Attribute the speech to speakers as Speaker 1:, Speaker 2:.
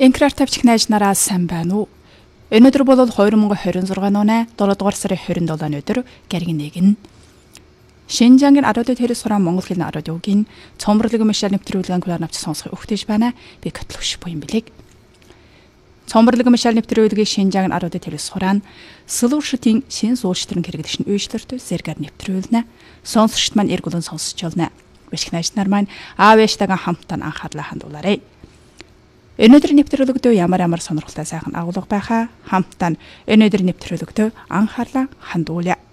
Speaker 1: Энкрар тавьчих найз нараа сайн байна уу? Өнөөдөр бол 2026 оны 7 дугаар сарын 27-ны өдөр гэргийн нэгэн. Шинжангийн Аруудад хэрэг суран Монгол хэлний радиогийн цомрлог мишэл нэвтрүүлгэн кулаар навч сонсох өгтөж байна. Би Котловш буян билег. Цомрлог мишэл нэвтрүүлгийн Шинжангийн Аруудад хэрэг суран Сэлүүштийн шин суулштрын хэрэглэгч нь үйлчлэртөө зэргээр нэвтрүүлнэ. Сонсогчд маань эргүүлэн сонсож байна. Бишг найз нар маань аавэштайгаа хамтдаа анхаарлаа хандуулаарай. Өнөөдөр нэвтрүүлэгтөө ямар сонирхолтой сайхан агуулга байхаа хамтдаа өнөөдөр нэвтрүүлэгтөө анхаарлаа хандуулъя.